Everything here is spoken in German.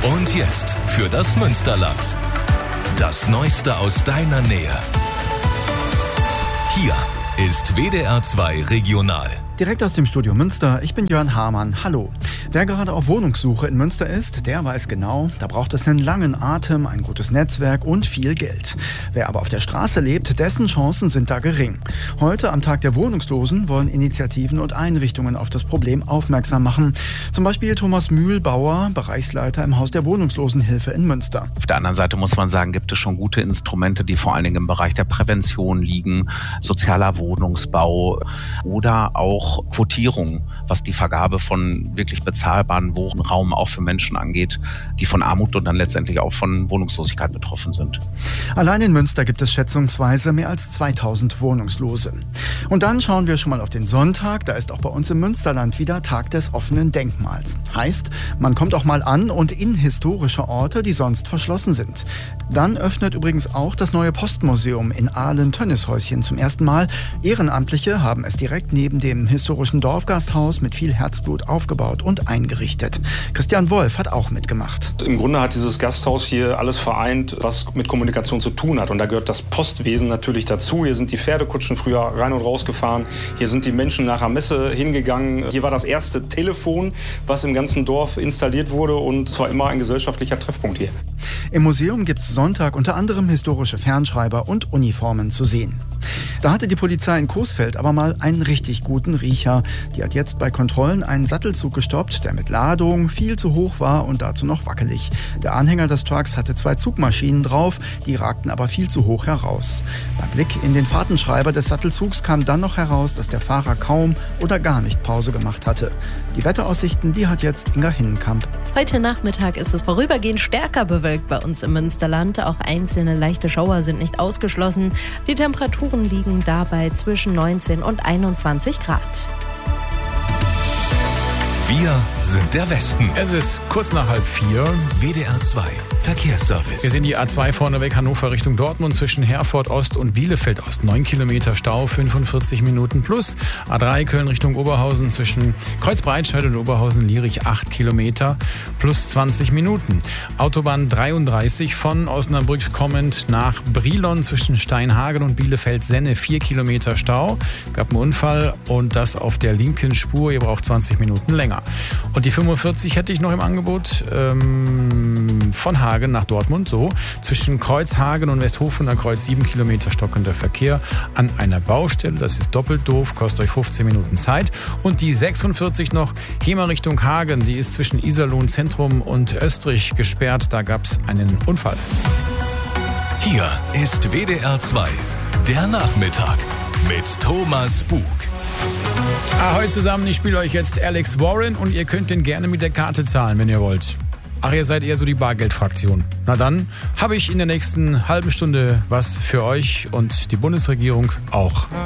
Und jetzt für das Münsterland. Das Neueste aus deiner Nähe. Hier ist WDR 2 Regional. Direkt aus dem Studio Münster, ich bin Jörn Hamann. Hallo. Wer gerade auf Wohnungssuche in Münster ist, der weiß genau, da braucht es einen langen Atem, ein gutes Netzwerk und viel Geld. Wer aber auf der Straße lebt, dessen Chancen sind da gering. Heute, am Tag der Wohnungslosen, wollen Initiativen und Einrichtungen auf das Problem aufmerksam machen. Zum Beispiel Thomas Mühlbauer, Bereichsleiter im Haus der Wohnungslosenhilfe in Münster. Auf der anderen Seite muss man sagen, gibt es schon gute Instrumente, die vor allen Dingen im Bereich der Prävention liegen, sozialer Wohnungsbau oder auch Quotierung, was die Vergabe von wirklich bezahlbaren Wohnraum auch für Menschen angeht, die von Armut und dann letztendlich auch von Wohnungslosigkeit betroffen sind. Allein in Münster gibt es schätzungsweise mehr als 2000 Wohnungslose. Und dann schauen wir schon mal auf den Sonntag. Da ist auch bei uns im Münsterland wieder Tag des offenen Denkmals. Heißt, man kommt auch mal an und in historische Orte, die sonst verschlossen sind. Dann öffnet übrigens auch das neue Postmuseum in Ahlen-Tönnieshäuschen zum ersten Mal. Ehrenamtliche haben es direkt neben dem historischen Dorfgasthaus mit viel Herzblut aufgebaut und eingerichtet. Christian Wolf hat auch mitgemacht. Im Grunde hat dieses Gasthaus hier alles vereint, was mit Kommunikation zu tun hat. Und da gehört das Postwesen natürlich dazu. Hier sind die Pferdekutschen früher rein und raus gefahren. Hier sind die Menschen nach der Messe hingegangen. Hier war das erste Telefon, was im ganzen Dorf installiert wurde. Und es war immer ein gesellschaftlicher Treffpunkt hier. Im Museum gibt es Sonntag unter anderem historische Fernschreiber und Uniformen zu sehen. Da hatte die Polizei in Coesfeld aber mal einen richtig guten Riecher. Die hat jetzt bei Kontrollen einen Sattelzug gestoppt, der mit Ladung viel zu hoch war und dazu noch wackelig. Der Anhänger des Trucks hatte 2 Zugmaschinen drauf, die ragten aber viel zu hoch heraus. Beim Blick in den Fahrtenschreiber des Sattelzugs kam dann noch heraus, dass der Fahrer kaum oder gar nicht Pause gemacht hatte. Die Wetteraussichten, die hat jetzt Inga Hinnenkamp. Heute Nachmittag ist es vorübergehend stärker bewölkt bei uns im Münsterland. Auch einzelne leichte Schauer sind nicht ausgeschlossen. Die Temperaturen liegen dabei zwischen 19 und 21 Grad. Wir sind der Westen. Es ist kurz nach 3:30. WDR 2 Verkehrsservice. Wir sehen die A2 vorneweg Hannover Richtung Dortmund zwischen Herford Ost und Bielefeld Ost. 9 Kilometer Stau, 45 Minuten plus. A3 Köln Richtung Oberhausen zwischen Kreuzbreitscheid und Oberhausen-Lierich 8 Kilometer plus 20 Minuten. Autobahn 33 von Osnabrück kommend nach Brilon zwischen Steinhagen und Bielefeld-Senne 4 Kilometer Stau. Gab einen Unfall und das auf der linken Spur. Ihr braucht 20 Minuten länger. Und die 45 hätte ich noch im Angebot von Hagen nach Dortmund, so zwischen Kreuzhagen und Westhofen an Kreuz 7 Kilometer stockender Verkehr an einer Baustelle. Das ist doppelt doof, kostet euch 15 Minuten Zeit. Und die 46 noch Hemer Richtung Hagen, die ist zwischen Iserlohn Zentrum und Österreich gesperrt. Da gab es einen Unfall. Hier ist WDR 2, der Nachmittag mit Thomas Bug. Ahoi zusammen, ich spiele euch jetzt Alex Warren und ihr könnt den gerne mit der Karte zahlen, wenn ihr wollt. Ach, ihr seid eher so die Bargeldfraktion. Na dann habe ich in der nächsten halben Stunde was für euch und die Bundesregierung auch.